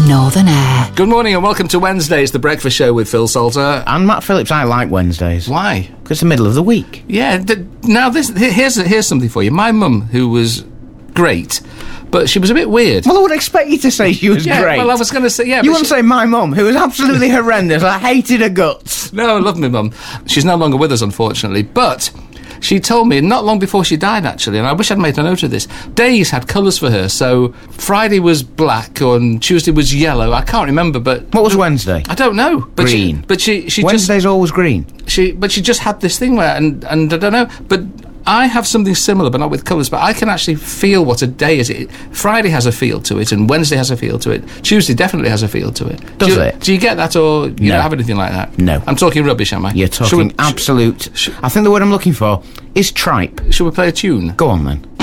Northern Air. Good morning and welcome to Wednesdays, the breakfast show with Phil Salter. And Matt Phillips. I like Wednesdays. Why? Because it's the middle of the week. Yeah, now here's something for you. My mum, who was great, but she was a bit weird. Well, I would expect you to say she was great. Well, I was going to say, yeah. You wouldn't say my mum, who was absolutely horrendous. I hated her guts. No, I love my mum. She's no longer with us, unfortunately, but she told me not long before she died, actually, and I wish I'd made a note of this. Days had colours for her, so Friday was black and Tuesday was yellow. I can't remember, but... What was Wednesday? I don't know. But green. She Wednesday's always green. She just had this thing where, and I don't know, but... I have something similar, but not with colours, but I can actually feel what a day is. Friday has a feel to it, and Wednesday has a feel to it. Tuesday definitely has a feel to it. Does it? Do you get that, or you don't have anything like that? No. I'm talking rubbish, am I? You're talking absolute... I think the word I'm looking for is tripe. Should we play a tune? Go on, then.